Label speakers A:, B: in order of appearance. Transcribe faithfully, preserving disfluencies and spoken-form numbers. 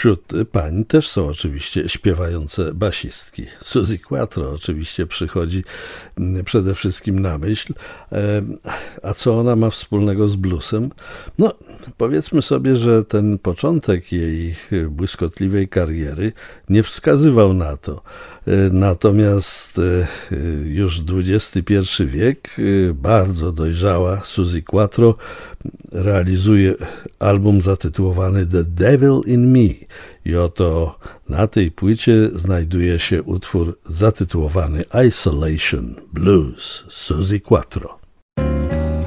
A: Wśród pań też są oczywiście śpiewające basistki. Suzi Quatro oczywiście przychodzi przede wszystkim na myśl. A co ona ma wspólnego z bluesem? No, powiedzmy sobie, że ten początek jej błyskotliwej kariery nie wskazywał na to. Natomiast już dwudziesty pierwszy wiek, bardzo dojrzała Suzi Quatro realizuje album zatytułowany The Devil in Me i oto na tej płycie znajduje się utwór zatytułowany Isolation Blues Suzi Quatro.